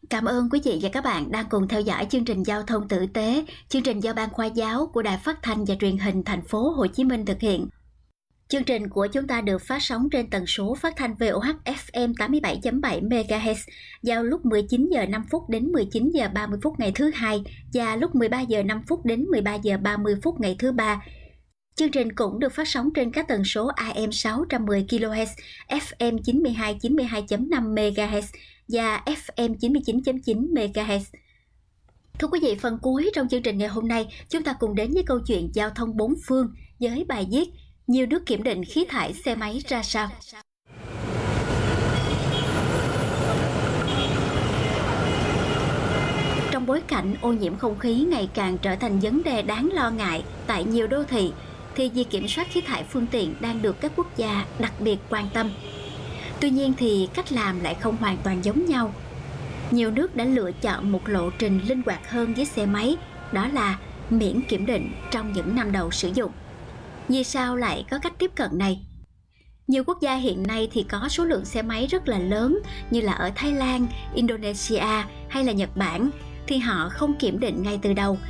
Cảm ơn quý vị và các bạn đang cùng theo dõi chương trình Giao thông tử tế, chương trình do Ban Khoa giáo của Đài Phát thanh và Truyền hình Thành phố Hồ Chí Minh thực hiện. Chương trình của chúng ta được phát sóng trên tần số phát thanh VOH FM 87.7 MHz vào lúc 19 giờ 5 phút đến 19 giờ 30 phút ngày thứ hai và lúc 13 giờ 5 phút đến 13 giờ 30 phút ngày thứ ba. Chương trình cũng được phát sóng trên các tần số AM 610 kHz, FM 92.5 MHz và FM 99.9 MHz. Thưa quý vị, phần cuối trong chương trình ngày hôm nay, chúng ta cùng đến với câu chuyện giao thông bốn phương với bài viết nhiều nước kiểm định khí thải xe máy ra sao. Trong bối cảnh ô nhiễm không khí ngày càng trở thành vấn đề đáng lo ngại tại nhiều đô thị, thì việc kiểm soát khí thải phương tiện đang được các quốc gia đặc biệt quan tâm. Tuy nhiên thì cách làm lại không hoàn toàn giống nhau. Nhiều nước đã lựa chọn một lộ trình linh hoạt hơn với xe máy, đó là miễn kiểm định trong những năm đầu sử dụng. Vì sao lại có cách tiếp cận này? Nhiều quốc gia hiện nay thì có số lượng xe máy rất là lớn, như là ở Thái Lan, Indonesia hay là Nhật Bản, thì họ không kiểm định ngay từ đầu